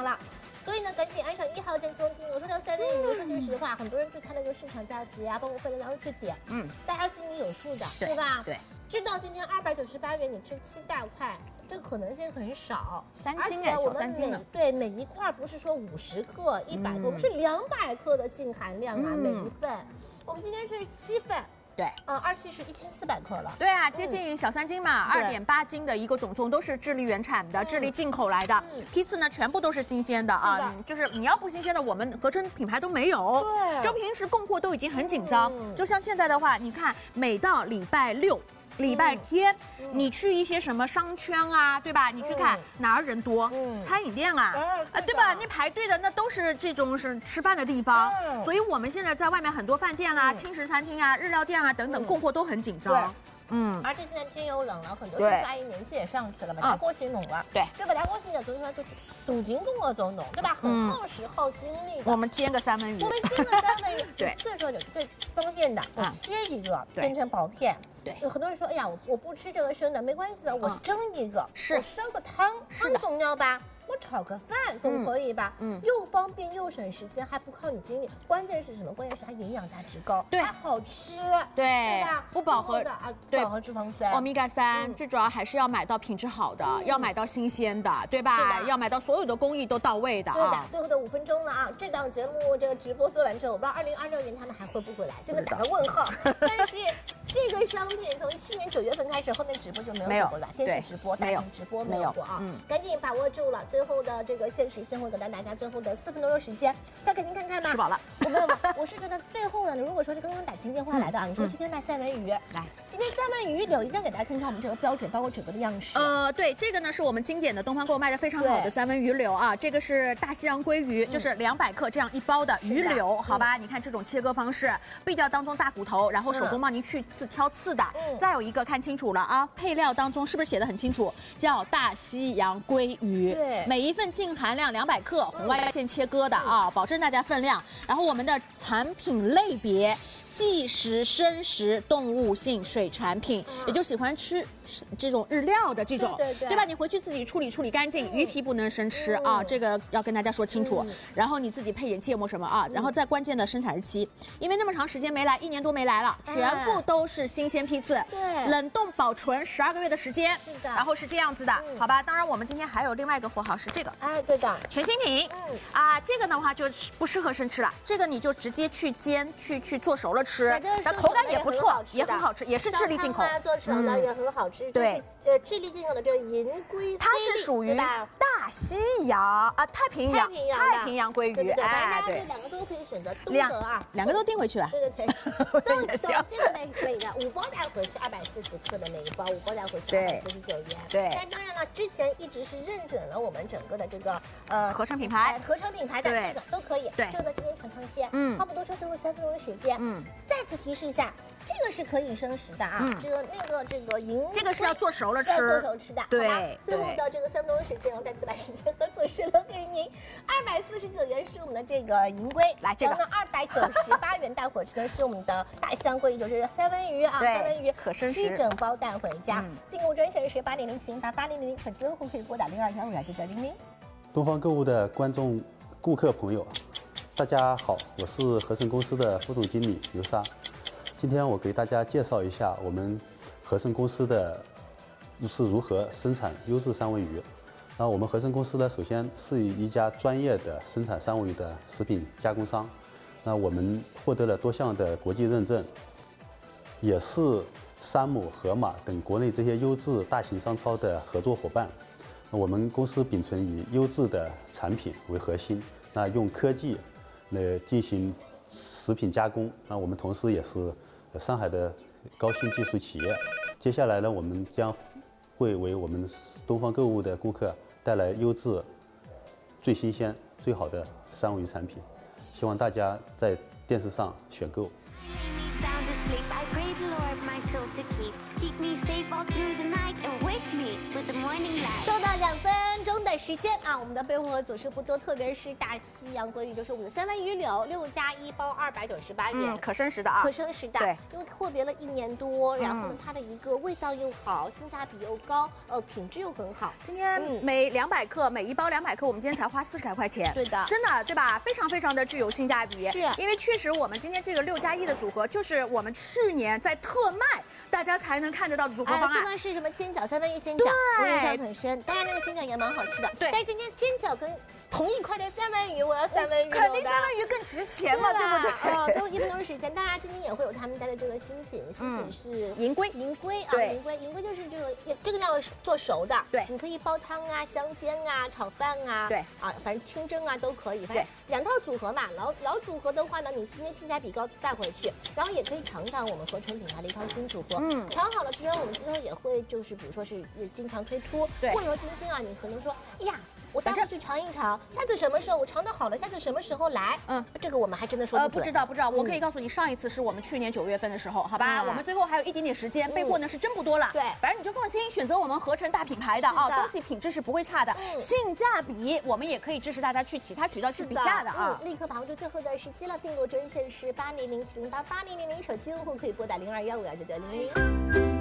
了。所以呢，赶紧按上1号键中听。我说到三文鱼，说句实话，很多人对它那个市场价值呀，包括分量上去点，大家心里有数的，对吧？ 对。 知道今天298元，你吃7大块，这个可能性很少。 3斤哎，小3斤呢。 对，每一块不是说50克、100克，我们是200克的净含量啊，每一份。我们今天是7份。 对 ，27是1400克了。 对啊，接近小3斤嘛，2.8斤的一个总重都是智利原产的，智利进口来的。批次呢全部都是新鲜的啊，就是你要不新鲜的，我们合成品牌都没有。 对， 就平时供货都已经很紧张，就像现在的话，你看每到礼拜6。礼拜天，你去一些什么商圈啊，对吧？你去看哪儿人多，餐饮店啊，对吧？你排队的那都是这种是吃饭的地方，所以我们现在在外面很多饭店啦、轻食餐厅啊、日料店啊等等，供货都很紧张。 而且现在天又冷了，很多叔叔阿姨年纪也上去了嘛，大锅型弄了。对，这个大锅型的，就是说总经跟我总弄，对吧？很耗时耗精力的。 我们煎个三文鱼， 对，最说最方便的，我切一个变成薄片。对，有很多人说，哎呀，我不吃这个生的，没关系的，我蒸一个，我烧个汤总要吧。我炒个饭总可以吧？又方便又省时间，还不靠你精力。关键是什么？关键是它营养价值高，对，还好吃，对吧？不饱和的啊，不饱和脂肪酸、欧米伽3，最主要还是要买到品质好的，要买到新鲜的，对吧？要买到所有的工艺都到位的。对的，最后的5分钟了啊！这档节目这个直播做完之后，我不知道2026年他们还会不会来，真的打个问号。但是这个商品从去年9月份开始，后面直播就没有过了，电视直播、大屏直播没有过啊！赶紧把握住了。最后的这个限时先会给到大家最后的4分钟的时间，再给您看看吧。吃饱了，我是觉得最后呢，如果说是刚刚打进电话来的啊，你说今天卖三文鱼，来，今天三文鱼柳一定要给大家看看我们这个标准，包括整个的样式。对，这个呢是我们经典的东方购卖的非常好的三文鱼柳啊，这个是大西洋鲑鱼，就是200克这样一包的鱼柳，好吧？你看这种切割方式，避掉当中大骨头，然后手工帮您去刺挑刺的。再有一个看清楚了啊，配料当中是不是写的很清楚？叫大西洋鲑鱼。对。每一份净含量200克，红外线切割的啊，保证大家分量。然后我们的产品类别。即食、生食、动物性水产品，也就喜欢吃这种日料的这种，对吧？你回去自己处理干净，鱼皮不能生吃啊，这个要跟大家说清楚。然后你自己配点芥末什么啊，然后再关键的生产日期，因为那么长时间没来，1年多没来了，全部都是新鲜批次，对，冷冻保存12个月的时间，是的。然后是这样子的，好吧？当然我们今天还有另外一个货号是这个，哎，对的，全新品，这个的话就不适合生吃了，这个你就直接去煎，去做熟了吃，它口感也不错，也很好吃，也是智利进口，做成的也很好吃。对，智利进口的这个银龟，它是属于大西洋啊，太平洋鲑鱼，哎，对，两个都可以选择，两个都订回去了，对，都这个可以的，5包带回去240克的那一包，5包带回去249元，对。但当然了，之前一直是认准了我们整个的这个合成品牌的这个都可以，对，这个今天尝鲜，话不多说，最后3分钟的时间，再次提示一下，这个是可以生食的啊，这个银，这个是要做熟了吃，做熟吃的，对。最后的这个3分钟时间，我再次把时间和组时留给您，249元是我们的这个银龟，来这个298元带回去的是我们的大香龟，就是三文鱼啊，三文鱼可生食7整包带回家。订购专线是80078800，粉丝用户可以拨打0215299900。 东方购物的顾客朋友，大家好，我是合成公司的副总经理刘沙。今天我给大家介绍一下我们合成公司的是如何生产优质三文鱼。那我们合成公司呢，首先是一家专业的生产三文鱼的食品加工商。那我们获得了多项的国际认证，也是山姆、盒马等国内这些优质大型商超的合作伙伴。我们公司秉承以优质的产品为核心，那用科技来进行食品加工。那我们同时也是上海的高新技术企业。接下来呢，我们将会为我们东方购物的顾客带来优质、最新鲜、最好的三文鱼产品。希望大家在电视上选购。 I crave the Lord, my soul to keep me safe all through the night and wait 都到2分钟的时间啊，我们的备货盒总是不多，特别是大西洋鲑鱼，就是我们的3文鱼柳6+1包298元， 可生食的啊， 可生食的，对，因为货别了1年多，然后呢，它的一个味道又好，性价比又高，品质又很好。 今天每200克，每1包200克，我们今天才花40来块钱， 对的， 真的对吧？非常非常的具有性价比， 是因为确实我们今天这个6+1的组合，就是我们去年在特卖，大家才能看得到的组合方案。 这个是什么煎饺，3文鱼煎饺，我印象很深，当然那个煎饺也蛮好吃的，对。但是今天煎饺跟同一块的3文鱼，我要3文鱼， 肯定3文鱼更值钱嘛，对不对？ 都1分钟时间，当然今天也会有他们家的这个新品是银龟， 银龟啊，银龟就是这个要做熟的，对，你可以煲汤啊、香煎啊、炒饭啊，对啊，反正清蒸啊都可以，反正2套组合嘛，老组合的话呢，你今天性价比高带回去，然后也可以尝尝我们合成品牌的一套新组合，尝好了之后，我们之后也会就是比如说是经常推出，或者说今天啊，你可能说，哎呀。我带回去尝一尝，下次什么时候我尝的好了，下次什么时候来？这个我们还真的说不知道。我可以告诉你，上一次是我们去年9月份的时候，好吧？我们最后还有一点点时间，备货呢是真不多了。对，反正你就放心，选择我们合成大品牌的啊，东西品质是不会差的，性价比我们也可以支持大家去其他渠道去比价的啊。 立刻把握住最后的时机了，订购专线是8007088000，手机用户可以拨打0215299000。